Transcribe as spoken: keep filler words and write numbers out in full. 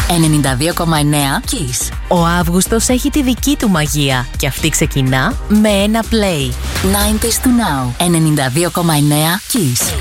ενενήντα δύο κόμμα εννέα Kiss. Ο Αύγουστος έχει τη δική του μαγεία και αυτή ξεκινά με ένα play. ενενήντα του Now, ενενήντα δύο κόμμα εννέα Kiss.